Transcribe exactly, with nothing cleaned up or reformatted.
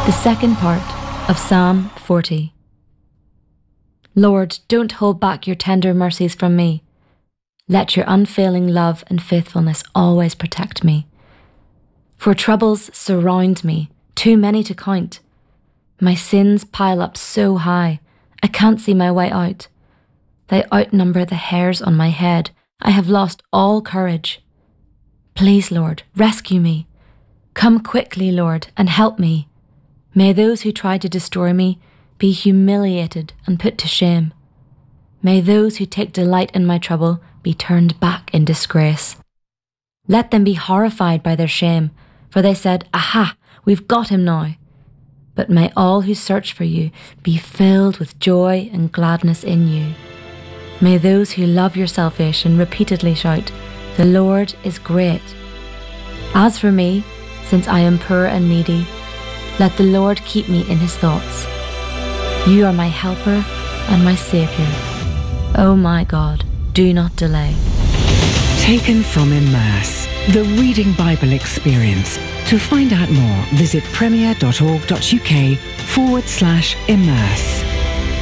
The second part of Psalm forty. Lord, don't hold back your tender mercies from me. Let your unfailing love and faithfulness always protect me. For troubles surround me, too many to count. My sins pile up so high, I can't see my way out. They outnumber the hairs on my head. I have lost all courage. Please, Lord, rescue me. Come quickly, Lord, and help me. May those who try to destroy me be humiliated and put to shame. May those who take delight in my trouble be turned back in disgrace. Let them be horrified by their shame, for they said, "Aha, we've got him now." But may all who search for you be filled with joy and gladness in you. May those who love your salvation repeatedly shout, "The Lord is great." As for me, since I am poor and needy, let the Lord keep me in his thoughts. You are my helper and my saviour. Oh my God, do not delay. Taken from Immerse, the Reading Bible experience. To find out more, visit premier.org.uk forward slash immerse.